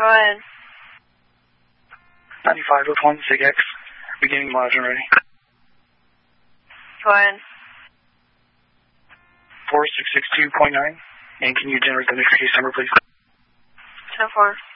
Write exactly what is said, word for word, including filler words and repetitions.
Go ahead. ninety-five with one, Sig X. Beginning mileage and ready. Go ahead. four six six two point nine. And can you generate the next case number, please? ten four.